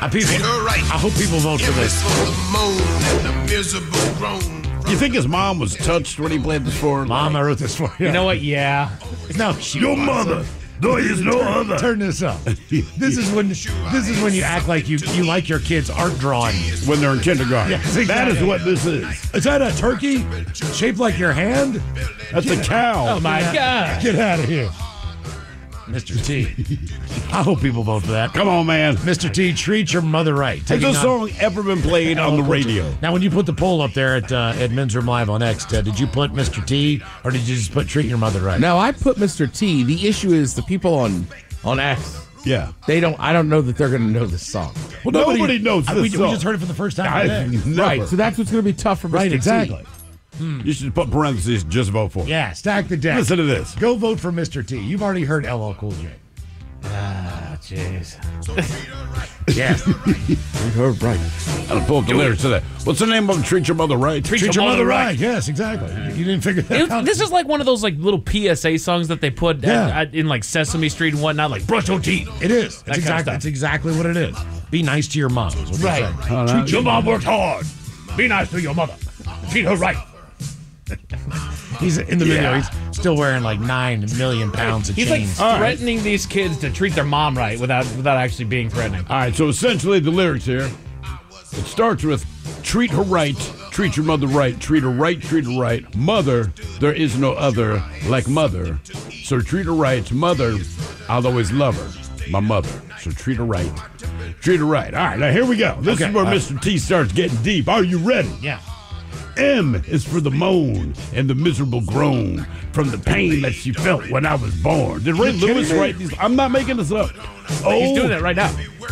I hope people vote for this. You think his mom was touched when he played this for her? Mom, I wrote this for you. You know what? Yeah. No, Your mother. There is no other. Turn this up. This is when you act like you like your kids' art drawing When they're in kindergarten. Yes, exactly. That is what this is. Is that a turkey shaped like your hand? That's a cow. Oh, my God. Get out of here. Mr. T. I hope people vote for that. Come on, man. Mr. T, treat your mother right. Has Taking this on- song ever been played on the radio? Now, when you put the poll up there at Men's Room Live on X, did you put Mr. T or did you just put treat your mother right? Now, I put Mr. T. The issue is the people on X. Yeah. I don't know that they're going to know this song. Well, nobody knows this we song. just heard it for the first time today. Never. Right, so that's what's going to be tough for Mr. Right, T. exactly. You should put parentheses, just vote for it. Yeah, stack the deck. Listen to this. Go vote for Mr. T. You've already heard LL Cool J. Ah, jeez. Yeah. You heard right. I'll pull up the lyrics to that. What's the name of Treat Your Mother Right? Treat your mother right. Yes, exactly. You didn't figure that out. This is like one of those like little PSA songs that they put in like Sesame Street and whatnot, like brush your teeth. It is. That kind of stuff. It's exactly what it is. Be nice to your mom. Is what Right. you're saying. Treat Your mom worked hard. Be nice to your mother. Treat her right. He's in the video. He's still wearing like 9 million pounds of He's like chains. threatening these kids to treat their mom right without actually being threatening. All right, so essentially the lyrics here, it starts with treat her right, treat your mother right, treat her right. Mother, there is no other like mother. So treat her right. Mother, I'll always love her. My mother. So treat her right. Treat her right. All right, now here we go. This is where Mr. T starts getting deep. Are you ready? Yeah. M is for the moan and the miserable groan from the pain that she felt when I was born. Did Ray Lewis write these? I'm not making this up. He's doing that right now.